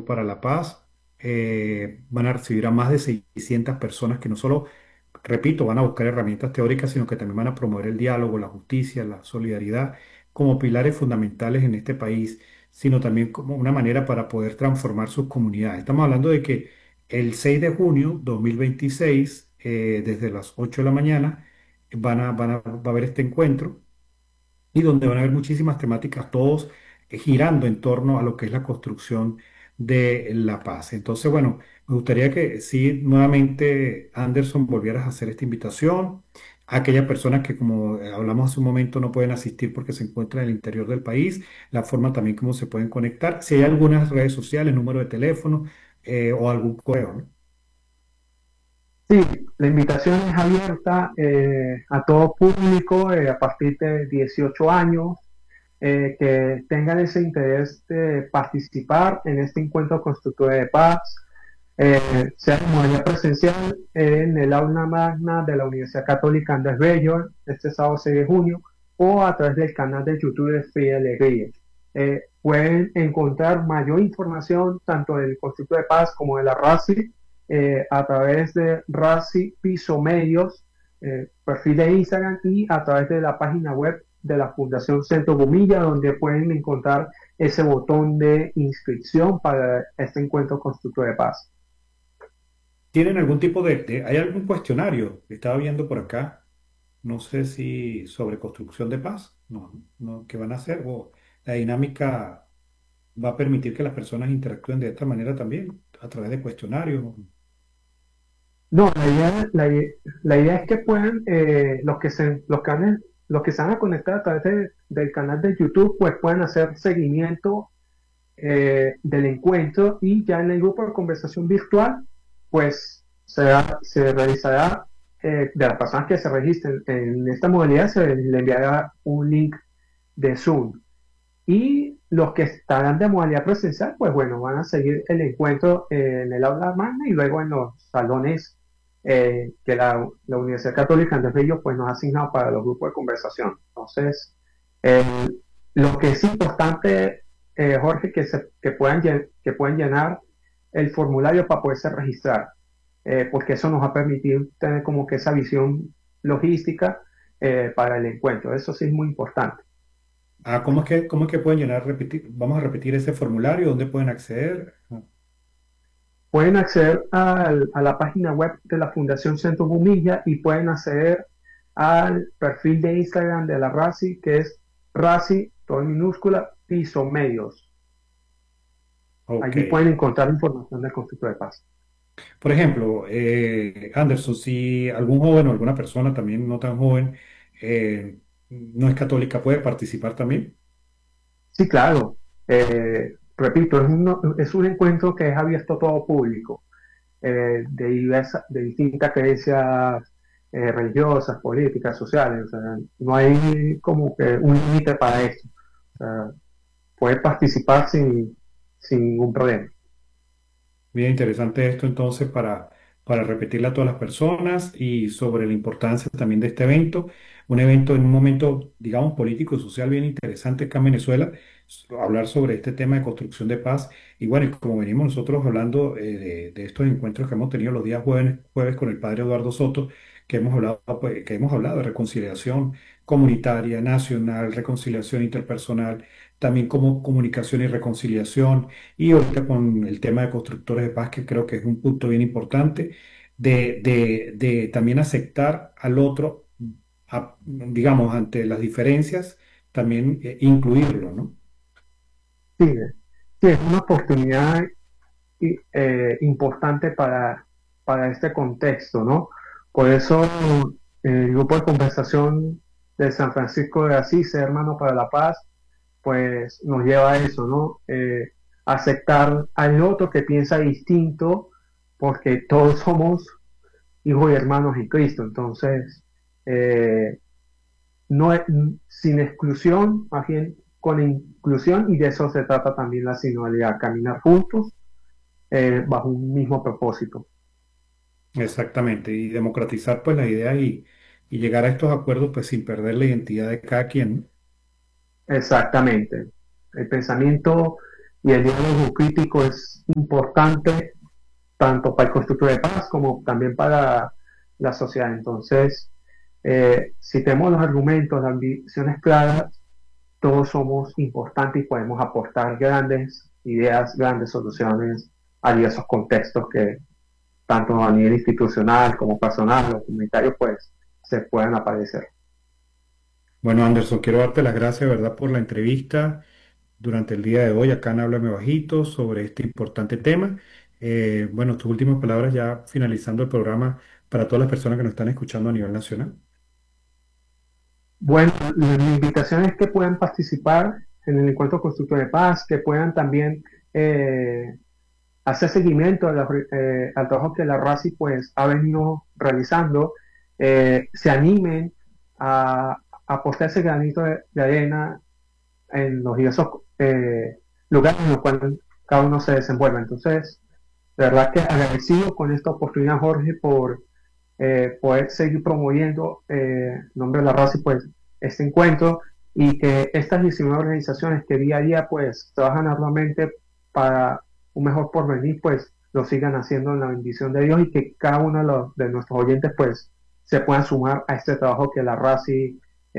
Acción para la Paz. Van a recibir a más de 600 personas que no solo, repito, van a buscar herramientas teóricas, sino que también van a promover el diálogo, la justicia, la solidaridad como pilares fundamentales en este país, sino también como una manera para poder transformar sus comunidades. Estamos hablando de que el 6 de junio 2026, desde las 8 de la mañana, va a haber este encuentro y donde van a haber muchísimas temáticas, todos girando en torno a lo que es la construcción de la paz. Entonces, bueno, me gustaría que sí, nuevamente, Anderson, volvieras a hacer esta invitación a aquellas personas que, como hablamos hace un momento, no pueden asistir porque se encuentran en el interior del país, la forma también como se pueden conectar, si hay algunas redes sociales, número de teléfono o algún correo, ¿no? Sí, la invitación es abierta a todo público a partir de 18 años que tengan ese interés de participar en este encuentro constructor de paz, sea de manera presencial en el aula magna de la Universidad Católica Andrés Bello este sábado 6 de junio o a través del canal de YouTube de Free Alegría. Pueden encontrar mayor información tanto del Constructor de Paz como de la RACI a través de RACI Piso Medios, perfil de Instagram y a través de la página web de la Fundación Centro Gomilla, donde pueden encontrar ese botón de inscripción para este encuentro constructor de paz. ¿Tienen algún tipo hay algún cuestionario que estaba viendo por acá? No sé si sobre construcción de paz, no, no, ¿qué van a hacer? O la dinámica va a permitir que las personas interactúen de esta manera también, a través de cuestionarios. No, la idea es que puedan, los que se van a conectar a través del canal de YouTube, pues puedan hacer seguimiento del encuentro y ya en el grupo de conversación virtual, pues se realizará, de las personas que se registren en esta modalidad, se le enviará un link de Zoom. Y los que estarán de modalidad presencial, pues bueno, van a seguir el encuentro en el aula magna y luego en los salones que la Universidad Católica Andrés Bello pues, nos ha asignado para los grupos de conversación. Entonces, eh, lo que es importante, Jorge, que puedan llenar el formulario para poderse registrar, porque eso nos va a permitir tener como que esa visión logística para el encuentro. Eso sí es muy importante. Ah, cómo es que pueden llenar, repetir? Vamos a repetir ese formulario, ¿dónde pueden acceder? Pueden acceder a la página web de la Fundación Centro Gumilla y pueden acceder al perfil de Instagram de la RACI, que es RACI, todo en minúscula, piso medios. Ok. Allí pueden encontrar información del conflicto de paz. Por ejemplo, Anderson, si algún joven o alguna persona también no tan joven no es católica, ¿puede participar también? Sí, claro. Repito, es un encuentro que es abierto a todo público, de distintas creencias religiosas, políticas, sociales. O sea, no hay como que un límite para esto. O sea, puede participar sin ningún problema. Bien interesante esto entonces para repetirle a todas las personas y sobre la importancia también de este evento. Un evento en un momento, digamos, político y social bien interesante acá en Venezuela, hablar sobre este tema de construcción de paz. Y bueno, y como venimos nosotros hablando de estos encuentros que hemos tenido los días jueves con el padre Eduardo Soto, que hemos hablado, pues, que hemos hablado de reconciliación comunitaria, nacional, reconciliación interpersonal, también como comunicación y reconciliación y ahorita con el tema de constructores de paz, que creo que es un punto bien importante, de también aceptar al otro, digamos, ante las diferencias, también incluirlo, ¿no? Sí, sí, es una oportunidad importante para este contexto, ¿no? Por eso el grupo de conversación de San Francisco de Asís, Hermano para la Paz, pues nos lleva a eso, ¿no? Aceptar al otro que piensa distinto, porque todos somos hijos y hermanos en Cristo. Entonces, eh, no es- sin exclusión, más bien con inclusión, y de eso se trata también la sinodalidad, caminar juntos bajo un mismo propósito. Exactamente, y democratizar pues la idea y llegar a estos acuerdos pues sin perder la identidad de cada quien, ¿no? Exactamente. El pensamiento y el diálogo crítico es importante tanto para el constructor de paz como también para la sociedad. Entonces, si tenemos los argumentos, las visiones claras, todos somos importantes y podemos aportar grandes ideas, grandes soluciones a diversos contextos que tanto a nivel institucional como personal o comunitario pues se puedan aparecer. Bueno, Anderson, quiero darte las gracias, ¿verdad?, por la entrevista durante el día de hoy acá en Háblame Bajito sobre este importante tema. Bueno, tus últimas palabras ya finalizando el programa para todas las personas que nos están escuchando a nivel nacional. Bueno, la invitación es que puedan participar en el encuentro constructor de paz, que puedan también hacer seguimiento al trabajo que la RACI pues ha venido realizando, se animen a aportar ese granito de arena en los diversos lugares en los cuales cada uno se desenvuelve. Entonces, de verdad que agradecido con esta oportunidad, Jorge, por poder seguir promoviendo en nombre de la RACI pues este encuentro y que estas 19 organizaciones que día a día pues trabajan arduamente para un mejor porvenir pues lo sigan haciendo en la bendición de Dios y que cada uno de nuestros oyentes pues se puedan sumar a este trabajo que la RACI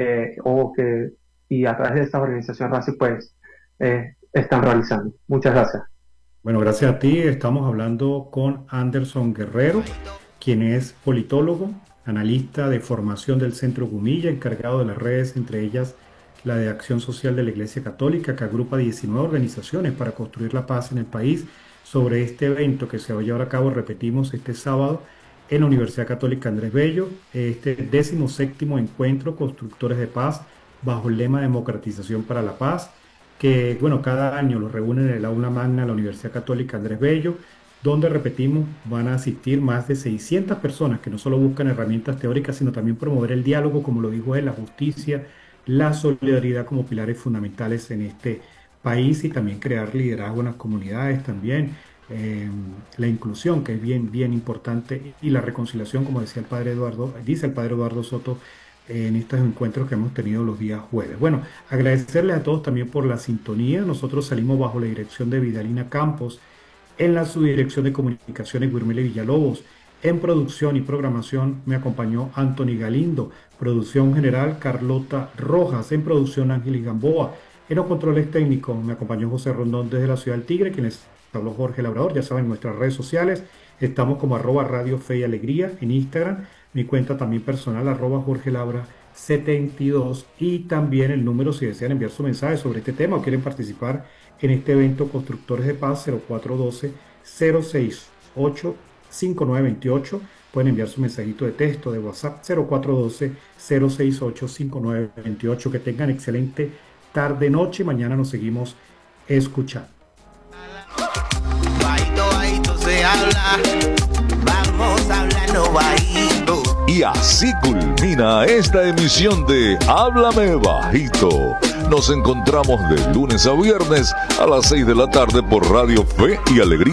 y a través de esta organización RACI pues están realizando. Muchas gracias. Bueno, gracias a ti. Estamos hablando con Anderson Guerrero, quien es politólogo, analista de formación del Centro Gumilla, encargado de las redes, entre ellas la de Acción Social de la Iglesia Católica, que agrupa 19 organizaciones para construir la paz en el país, sobre este evento que se va a llevar a cabo, repetimos, este sábado en la Universidad Católica Andrés Bello, este 17º encuentro Constructores de Paz, bajo el lema Democratización para la Paz, que, bueno, cada año lo reúnen en el aula magna de la Universidad Católica Andrés Bello, donde, repetimos, van a asistir más de 600 personas que no solo buscan herramientas teóricas, sino también promover el diálogo, como lo dijo él, la justicia, la solidaridad como pilares fundamentales en este país y también crear liderazgo en las comunidades también, la inclusión, que es bien, bien importante, y la reconciliación, como decía el padre Eduardo, dice el padre Eduardo Soto, en estos encuentros que hemos tenido los días jueves. Bueno, agradecerles a todos también por la sintonía. Nosotros salimos bajo la dirección de Vidalina Campos, en la subdirección de comunicaciones Guirmele Villalobos, en producción y programación me acompañó Anthony Galindo, producción general Carlota Rojas, en producción Ángeles Gamboa, en los controles técnicos me acompañó José Rondón desde la Ciudad del Tigre, quien les habló Jorge Labrador. Ya saben, nuestras redes sociales estamos como @Radio Fe y Alegría en Instagram, mi cuenta también personal @Jorge Labra 72, y también el número si desean enviar su mensaje sobre este tema o quieren participar en este evento Constructores de Paz, 0412-068-5928. Pueden enviar su mensajito de texto de WhatsApp 0412-068-5928. Que tengan excelente tarde, noche. Mañana nos seguimos escuchando. Bajito, bajito se habla, vamos hablando bajito. Y así culmina esta emisión de Háblame Bajito. Nos encontramos de lunes a viernes a las 6 de la tarde por Radio Fe y Alegría.